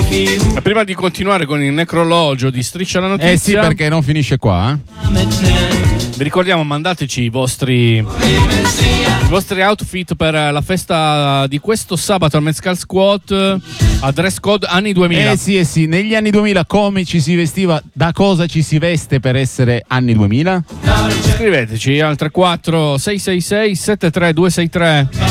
Prima di continuare con il necrologio di Striscia la Notizia, sì, perché non finisce qua. vi ricordiamo, mandateci i vostri outfit per la festa di questo sabato al Mezcal Squat a dress code anni 2000. Sì, negli anni 2000 come ci si vestiva, da cosa ci si veste per essere anni 2000? Scriveteci al 34 666 73263.